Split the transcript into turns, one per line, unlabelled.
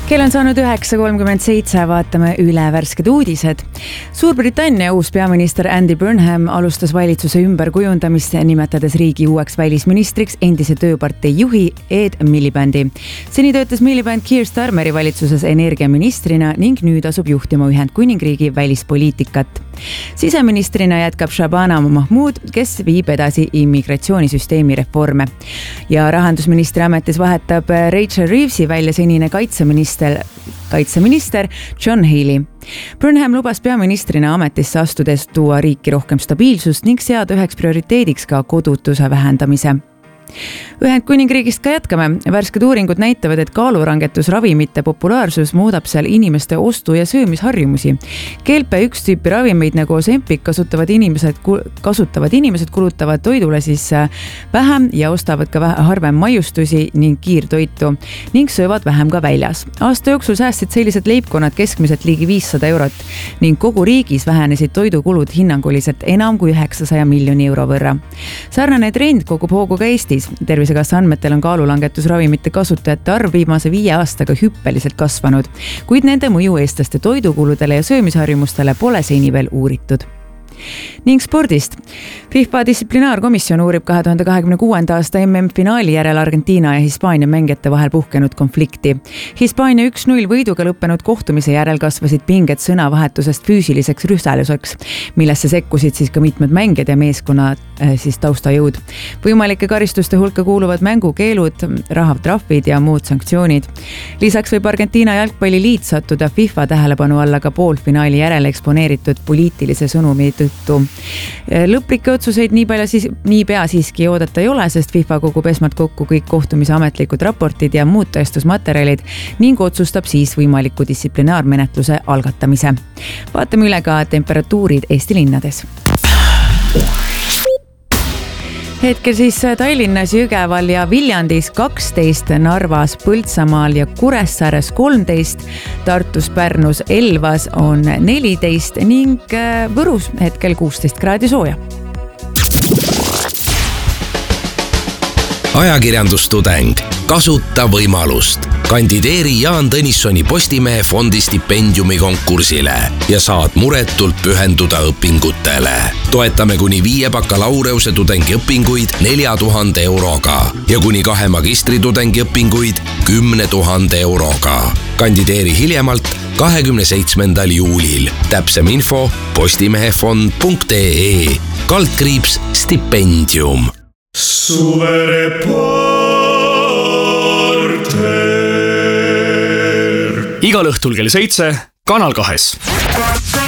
Kell on saanud 9:37, vaatame üle värsked uudised. Suurbritannia uus peaminister Andy Burnham alustas valitsuse ümberkujundamist, nimetades riigi uueks välisministriks endise tööpartei juhi Ed Milibandi. Seni töötas Miliband Keir Starmeri valitsuses energiaministrina ning nüüd asub juhtima Ühendkuningriigi välispoliitikat. Siseministrina jätkab Shabana Mahmood, kes viib edasi immigratsioonisüsteemi reforme. Ja rahandusministri ametis vahetab Rachel Reevesi välja senine kaitseminister John Healey. Burnham lubas peaministrina ametisse astudes tuua riiki rohkem stabiilsust ning seada üheks prioriteediks ka kodutuse vähendamise. Ühendkuningriigist ka jätkame. Värsked uuringud näitavad, et kaalurangetusravimite populaarsus muudab seal inimeste ostu- ja söömisharjumusi. GLP-1 tüüpi ravimeid nagu Ozempic kasutavad inimesed kulutavad toidule siis vähem ja ostavad ka harvem maiustusi ning kiirtoitu ning söövad vähem ka väljas. Aasta jooksul säästsid sellised leibkonnad keskmiselt ligi 500 eurot ning kogu riigis vähenesid toidukulud hinnanguliselt enam kui 900 miljoni euro võrra. Sarnane trend kogub hoogu ka Eestis. Tervisekassa andmetel on kaalulangetusravimite kasutajate arv viimase 5 aastaga hüppeliselt kasvanud, kuid nende mõju eestlaste toidukuludele ja söömisharjumustele pole seni veel uuritud. Ning spordist. FIFA distsiplinaarkomisjon uurib 2026. aasta MM-finaali järel Argentiina ja Hispaania mängijate vahel puhkenud konflikti. Hispaania 1-0 võiduga lõppenud kohtumise järel kasvasid pinged sõnavahetusest füüsiliseks rühsaluseks, millesse sekkusid siis ka mitmed mängijad ja meeskonna siis taustajõud. Võimalike karistuste hulka kuuluvad mängukeelud, rahatrahvid ja muud sanktsioonid. Lisaks võib Argentiina jalgpalliliit sattuda FIFA tähelepanu alla ka poolfinaali järel eksponeeritud poliitilise sõnumi tõttu. Lõplikke otsuseid niipea siiski oodata ei ole, sest FIFA kogub esmalt kokku kõik kohtumise ametlikud raportid ja muud tõestusmaterjalid ning otsustab siis võimaliku distsiplinaarmenetluse algatamise. Vaatame üle ka temperatuurid Eesti linnades. Hetkel siis Tallinnas, Jõgeval ja Viljandis 12, Narvas, Põltsamaal ja Kuressaares 13, Tartus, Pärnus, Elvas on 14 ning Võrus hetkel 16 kraadi sooja.
Ajakirjandustudeng. Kasuta võimalust. Kandideeri Jaan Tõnissoni Postimehe fondi stipendiumi konkursile ja saad muretult pühenduda õpingutele. Toetame kuni 5 bakalaureuse tudengiõpinguid 4000 euroga ja kuni 2 magistritudengi õpinguid 10 000 euroga. Kandideeri hiljemalt 27. juulil. Täpsem info postimehefond.ee/stipendium.
Suvereporter. Igal õhtul kell 7 Kanal 2.